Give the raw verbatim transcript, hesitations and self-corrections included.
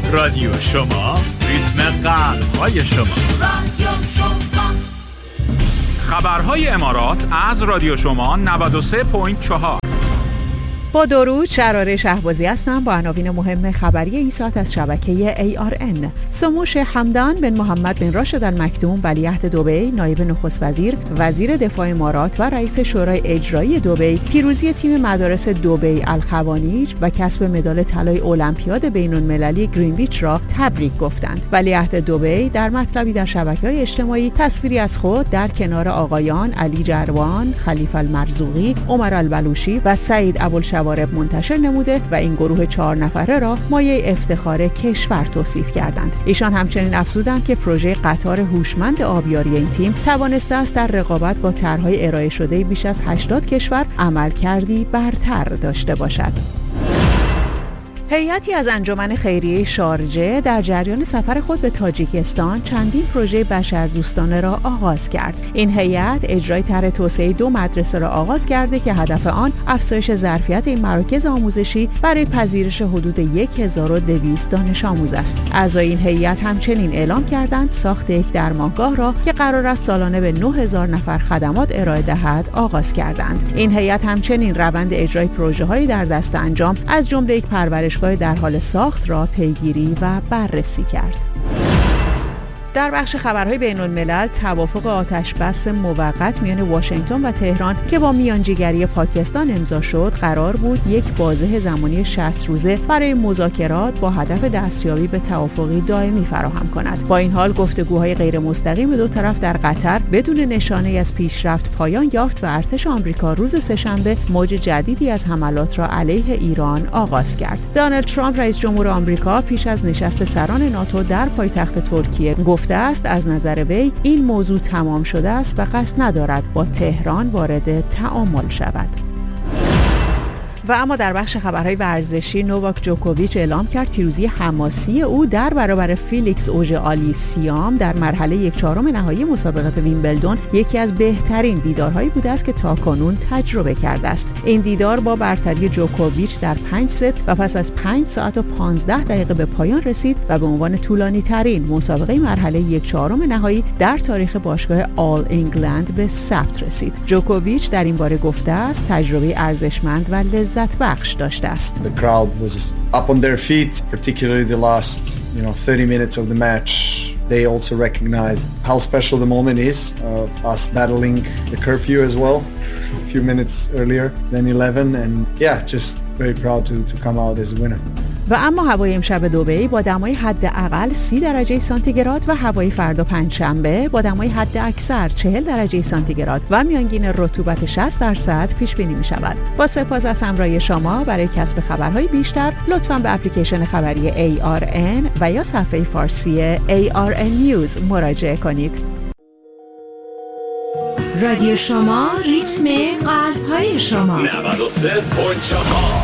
رادیو شما، ریتم قلب‌های شما. رادیو شما. خبرهای امارات از رادیو شما نود و سه ممیز چهار. با درود، شراره شهبازی هستم با عناوین مهم خبری این ساعت از شبکه ای آر ان. سموش حمدان بن محمد بن راشد المکتوم ولیعهد دبی، نایب نخست وزیر، وزیر دفاع امارات و رئیس شورای اجرایی دبی پیروزی تیم مدارس دبی الخوانیج و کسب مدال طلای المپیاد بین‌المللی گرینویچ را تبریک گفتند. ولیعهد دبی در مطلبی در شبکه‌های اجتماعی تصویری از خود در کنار آقایان علی جروان، خلیفه المرزوقی، عمر البلوشی و سعید ابوالشوارب منتشر نموده و این گروه چهار نفره را مایه افتخار کشور توصیف کردند. ایشان همچنین افزودند که پروژه قطار هوشمند آبیاری این تیم توانسته است در رقابت با طرح‌های ارائه شده بیش از هشتاد کشور عملکردی برتر داشته باشد. هیئتی از انجمن خیریه شارجه در جریان سفر خود به تاجیکستان چندین پروژه بشردوستانه را آغاز کرد. این هیئت اجرای طرح توسعه دو مدرسه را آغاز کرده که هدف آن افزایش ظرفیت این مراکز آموزشی برای پذیرش حدود هزار و دویست دانش آموز است. اعضای این هیئت همچنین اعلام کردند ساخت یک درمانگاه را که قرار است سالانه به نه هزار نفر خدمات ارائه دهد آغاز کردند. این هیئت همچنین روند اجرای پروژه‌های در دست انجام از جمله یک پرورش در حال ساخت را پیگیری و بررسی کرد. در بخش خبرهای بین الملل، توافق آتش بس موقت میان واشنگتن و تهران که با میانجیگری پاکستان امضا شد قرار بود یک بازه زمانی شصت روزه برای مذاکرات با هدف دستیابی به توافقی دائمی فراهم کند. با این حال گفتگوهای غیر مستقیم دو طرف در قطر بدون نشانه از پیشرفت پایان یافت و ارتش آمریکا روز سه‌شنبه موج جدیدی از حملات را علیه ایران آغاز کرد. دونالد ترامپ رئیس جمهور آمریکا پیش از نشست سران ناتو در پایتخت ترکیه گفته است از نظر وی این موضوع تمام شده است و قصد ندارد با تهران وارد تعامل شود. و اما در بخش خبرهای ورزشی، نوواک جوکوویچ اعلام کرد پیروزی حماسی او در برابر فیلیکس اوژه آلیسیام در مرحله یک چهارم نهایی مسابقات ویمبلدون یکی از بهترین دیدارهایی بوده است که تاکنون تجربه کرده است. این دیدار با برتری جوکوویچ در پنج ست و پس از پنج ساعت و پانزده دقیقه به پایان رسید و به عنوان طولانی ترین مسابقه مرحله یک چهارم نهایی در تاریخ باشگاه آل انگلند به ثبت رسید. جوکوویچ در این باره گفته است تجربه ارزشمند و لذت بخش داشته است. The crowd was up on their feet, particularly the last, you know, thirty minutes of the match. They also recognized how special the moment is of us battling the curfew as well a few minutes earlier than eleven, and yeah, just very proud to to come out as a winner. و اما هوای امشب دبی با دمای حداقل سی درجه سانتیگراد و هوای فردا پنجشنبه با دمای حد اکثر چهل درجه سانتیگراد و میانگین رطوبت شصت درصد پیش بینی می شود. با سپاس از همراهی شما. برای کسب خبرهای بیشتر لطفاً به اپلیکیشن خبری ای آر ان و یا صفحه فارسی ای آر ان نیوز مراجعه کنید. رادیو شما، ریتم قلب‌های شما. نود و سه ممیز چهار.